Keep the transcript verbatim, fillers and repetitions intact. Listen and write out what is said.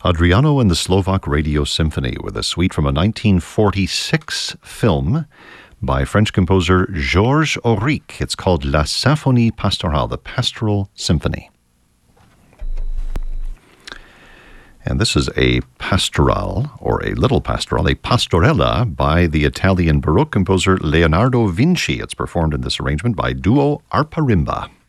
Adriano and the Slovak Radio Symphony with a suite from a nineteen forty-six film by French composer Georges Auric. It's called La Symphonie Pastorale, the Pastoral Symphony. And this is a pastoral, or a little pastoral, a pastorella by the Italian Baroque composer Leonardo Vinci. It's performed in this arrangement by Duo Arparimba.